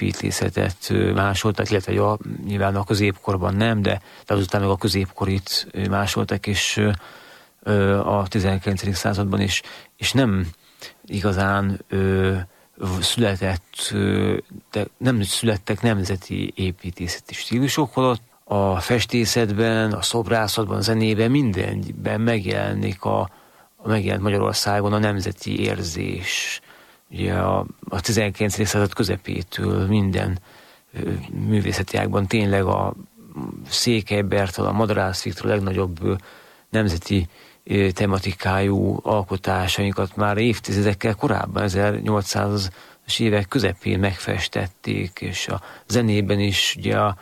építészetet másoltak, illetve nyilván a középkorban nem, de azután meg a középkorit másoltak, és a 19. században is, és nem igazán nem születtek nemzeti építészeti stílusok, holott a festészetben, a szobrászatban, a zenében, mindenben megjelent Magyarországon a nemzeti érzés. Ugye a 19. század közepétől minden művészeti ágban tényleg a Székely Bertalan, a Madarász Viktor a legnagyobb nemzeti tematikájú alkotásainkat már évtizedekkel korábban, 1800-as évek közepén megfestették, és a zenében is ugye a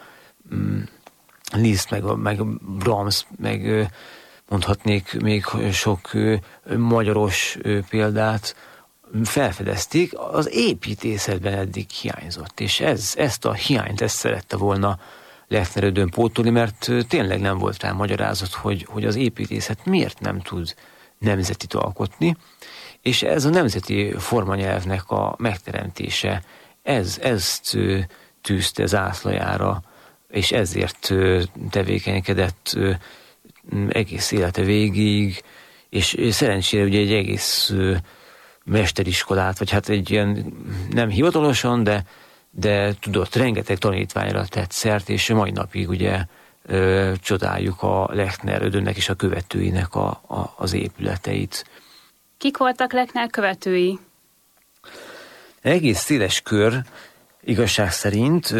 Liszt, meg Brahms, meg mondhatnék még sok magyaros példát felfedezték, az építészetben eddig hiányzott, és ezt a hiányt szerette volna Lechner Ödön pótolni, mert tényleg nem volt rá magyarázat, hogy az építészet miért nem tud nemzetit alkotni, és ez a nemzeti formanyelvnek a megteremtése, ezt tűzte zászlajára, és ezért tevékenykedett egész élete végig, és szerencsére ugye egy egész mesteriskolát, vagy hát egy ilyen nem hivatalosan, de tudott, rengeteg tanítványra tett szert, és mai napig ugye csodáljuk a Lechner Ödönnek és a követőinek az épületeit. Kik voltak Lechner követői? Egész széles kör, igazság szerint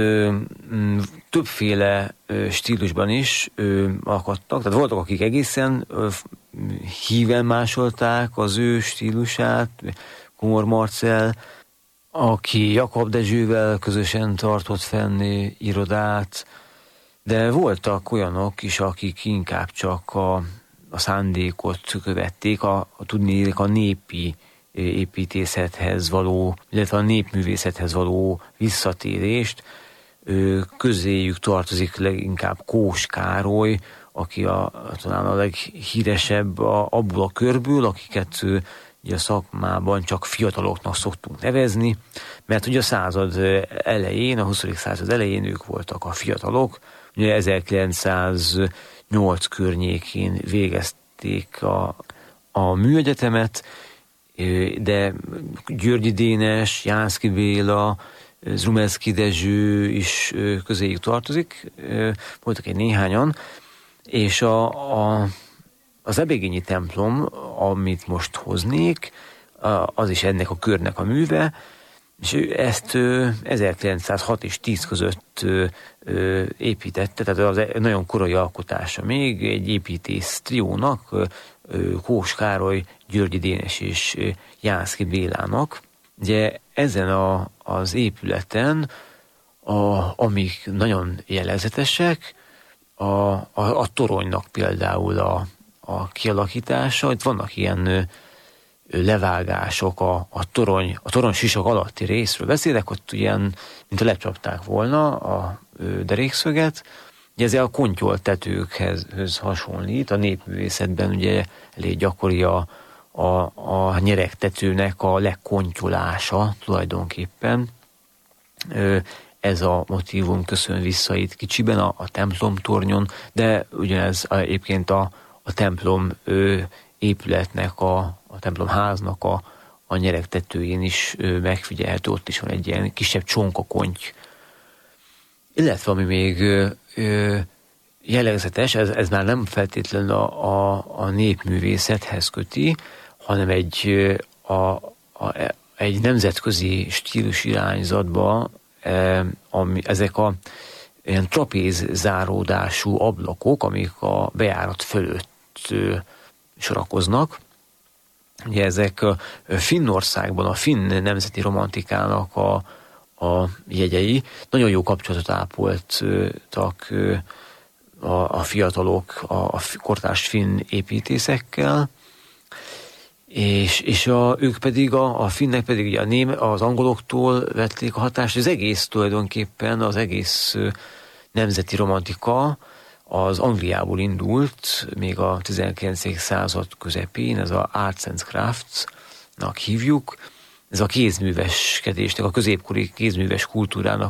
többféle stílusban is alkottak, tehát voltak, akik egészen híven másolták az ő stílusát, Komor Marcell, aki Jakab Dezsővel közösen tartott fenn irodát, de voltak olyanok is, akik inkább csak a szándékot követték, tudni a népi építészethez való, illetve a népművészethez való visszatérést. Közéjük tartozik leginkább Kós Károly, aki talán a leghíresebb abból a körből, akiket ugye a szakmában csak fiataloknak szoktunk nevezni, mert ugye a század elején, a 20. század elején ők voltak a fiatalok, ugye 1908 környékén végezték a műegyetemet, de Györgyi Dénes, Jánszky Béla, Zrumelszky Dezső is közéjük tartozik, voltak egy néhányan, és az ebegényi templom, amit most hoznék, az is ennek a körnek a műve, és ezt 1906 és 10 között építette, tehát az nagyon korai alkotása még egy építész triónak, Kós Károly, Györgyi Dénes és Jánszky Bélának. Ugye ezen az épületen, amik nagyon jellegzetesek, a toronynak például a kialakítása, itt vannak ilyen levágások a torony sisak alatti részről beszélek, ott ilyen, mint a lecsapták volna a derékszöget, ugye ez a kontyolt tetőkhöz hasonlít, a népművészetben ugye elég gyakori a nyeregtetőnek a lekontyolása tulajdonképpen. Ez a motívum köszön vissza itt kicsiben a templomtornyon, de ugyanez egyébként a templom épületnek, a templomháznak a nyeregtetőjén is megfigyelhető, ott is van egy ilyen kisebb csonkakonty. Illetve ami még jellegzetes, ez már nem feltétlenül a népművészethez köti, hanem egy nemzetközi stílus irányzatba, ezek ilyen trapéz záródású ablakok, amik a bejárat fölött sorakoznak. Ugye ezek Finnországban a finn nemzeti romantikának a jegyei. Nagyon jó kapcsolatot ápoltak a fiatalok a kortárs finn építészekkel, és ők pedig, a finnek pedig ugye az angoloktól vették a hatást. Az egész tulajdonképpen, az egész nemzeti romantika az Angliából indult, még a 19. század közepén, ez a Arts and Crafts-nak hívjuk, ez a kézműveskedésnek, a középkori kézműves kultúrának